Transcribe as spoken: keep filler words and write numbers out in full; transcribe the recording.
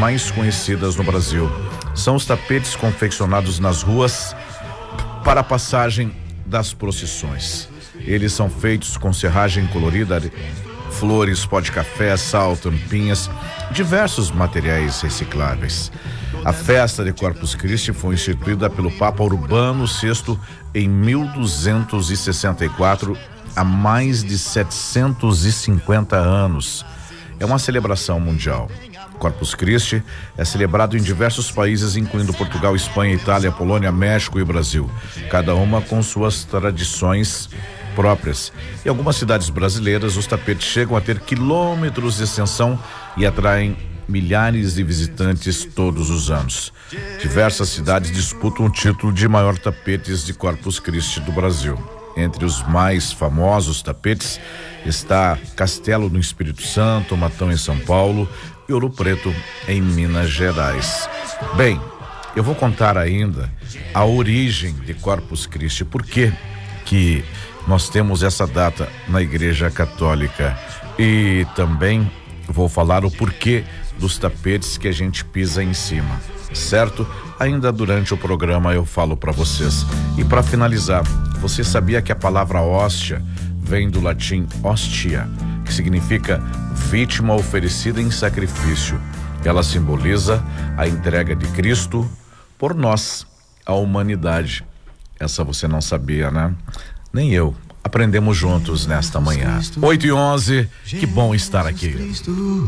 mais conhecidas no Brasil. São os tapetes confeccionados nas ruas para a passagem das procissões. Eles são feitos com serragem colorida, flores, pó de café, sal, tampinhas, diversos materiais recicláveis. A festa de Corpus Christi foi instituída pelo Papa Urbano sexto em mil duzentos e sessenta e quatro, há mais de setecentos e cinquenta anos. É uma celebração mundial. Corpus Christi é celebrado em diversos países, incluindo Portugal, Espanha, Itália, Polônia, México e Brasil, cada uma com suas tradições próprias. Em algumas cidades brasileiras, os tapetes chegam a ter quilômetros de extensão e atraem milhares de visitantes todos os anos. Diversas cidades disputam o título de maior tapetes de Corpus Christi do Brasil. Entre os mais famosos tapetes está Castelo no Espírito Santo, Matão em São Paulo e Ouro Preto em Minas Gerais. Bem, eu vou contar ainda a origem de Corpus Christi, por que que nós temos essa data na Igreja Católica, e também vou falar o porquê dos tapetes que a gente pisa em cima, certo? Ainda durante o programa eu falo para vocês. E para finalizar, você sabia que a palavra hóstia vem do latim hostia, que significa vítima oferecida em sacrifício? Ela simboliza a entrega de Cristo por nós, a humanidade. Essa você não sabia, né? Nem eu. Aprendemos juntos nesta manhã. oito e onze, que bom estar aqui.